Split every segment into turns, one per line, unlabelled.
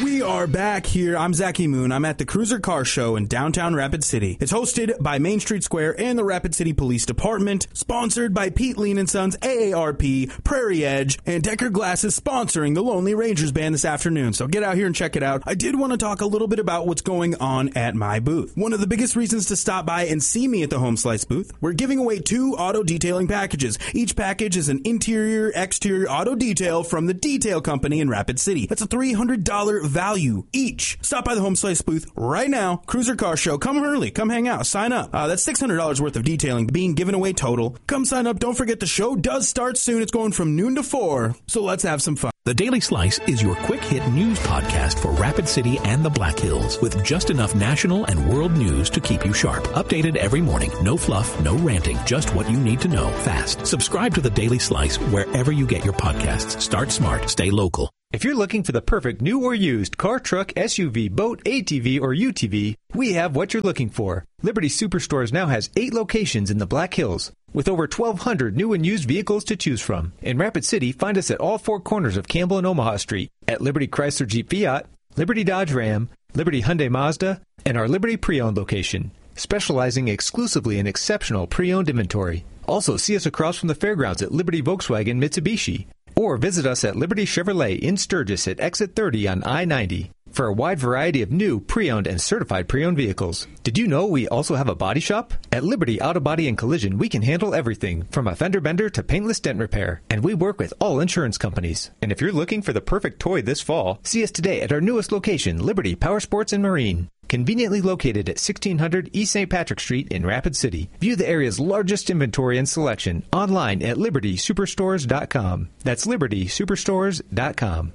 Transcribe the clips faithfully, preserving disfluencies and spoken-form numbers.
We are back here. I'm Zachy Moon. I'm at the Cruiser Car Show in downtown Rapid City. It's hosted by Main Street Square and the Rapid City Police Department, sponsored by Pete Lean and Sons, A A R P, Prairie Edge, and Decker Glass is sponsoring the Lonely Rangers Band this afternoon, so get out here and check it out. I did want to talk a little bit about what's going on at my booth. One of the biggest reasons to stop by and see me at the Home Slice booth, we're giving away two auto detailing packages. Each package is an interior, exterior auto detail from the Detail Company in Rapid City. That's a three hundred dollars value each. Stop by the Home Slice booth right now. Cruiser Car Show. Come early. Come hang out. Sign up. Uh, that's six hundred dollars worth of detailing being given away total. Come sign up. Don't forget the show does start soon. It's going from noon to four. So let's have some fun.
The Daily Slice is your quick-hit news podcast for Rapid City and the Black Hills, with just enough national and world news to keep you sharp. Updated every morning. No fluff, no ranting, just what you need to know fast. Subscribe to The Daily Slice wherever you get your podcasts. Start smart. Stay local.
If you're looking for the perfect new or used car, truck, S U V, boat, A T V, or U T V, we have what you're looking for. Liberty Superstores now has eight locations in the Black Hills, with over twelve hundred new and used vehicles to choose from. In Rapid City, find us at all four corners of Campbell and Omaha Street, at Liberty Chrysler Jeep Fiat, Liberty Dodge Ram, Liberty Hyundai Mazda, and our Liberty Pre-Owned location, specializing exclusively in exceptional pre-owned inventory. Also, see us across from the fairgrounds at Liberty Volkswagen Mitsubishi, or visit us at Liberty Chevrolet in Sturgis at Exit thirty on I ninety for a wide variety of new, pre-owned, and certified pre-owned vehicles. Did you know we also have a body shop? At Liberty Auto Body and Collision, we can handle everything from a fender bender to paintless dent repair, and we work with all insurance companies. And if you're looking for the perfect toy this fall, see us today at our newest location, Liberty Power Sports and Marine. Conveniently located at sixteen hundred East Saint Patrick Street in Rapid City. View the area's largest inventory and selection online at liberty superstores dot com. That's liberty superstores dot com.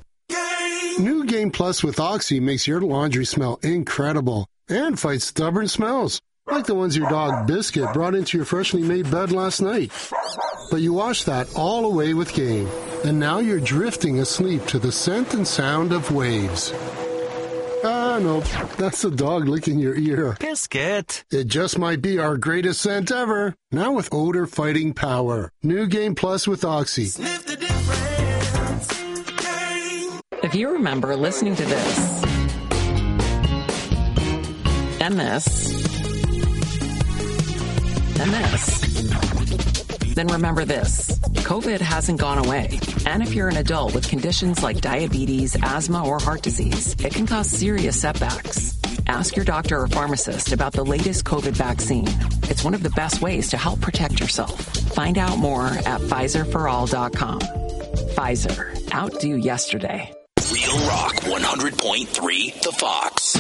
New Game Plus with Oxy makes your laundry smell incredible and fights stubborn smells, like the ones your dog Biscuit brought into your freshly made bed last night. But you wash that all away with Game, and now you're drifting asleep to the scent and sound of waves. Ah, no, that's the dog licking your ear.
Biscuit.
It just might be our greatest scent ever. Now with odor-fighting power. New Game Plus with Oxy.
Sniff the difference.
If you remember listening to this, and this, and this, then remember this. COVID hasn't gone away. And if you're an adult with conditions like diabetes, asthma, or heart disease, it can cause serious setbacks. Ask your doctor or pharmacist about the latest COVID vaccine. It's one of the best ways to help protect yourself. Find out more at Pfizer for all dot com. Pfizer. Outdo yesterday.
Real Rock one hundred point three, The Fox.